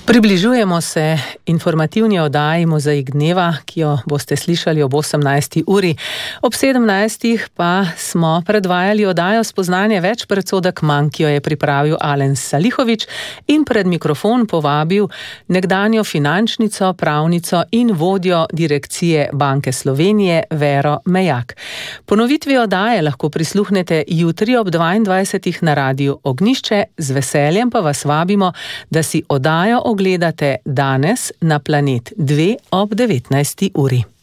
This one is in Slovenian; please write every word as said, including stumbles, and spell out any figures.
Približujemo se informativni oddaji Mozaik dneva, ki jo boste slišali ob osemnajsti uri. Ob sedemnajstih pa smo predvajali oddajo Spoznanje več predsodek manj, ki jo je pripravil Alen Salihović in pred mikrofon povabil nekdanjo finančnico, pravnico in vodjo direkcije Banke Slovenije Vero Mejak. Ponovitvi oddaje lahko prisluhnete jutri ob dvaindvajsetih na Radiu Ognjišče, z veseljem pa vas vabimo, da si oddajo ogledate danes na Planet dve ob devetnajsti uri.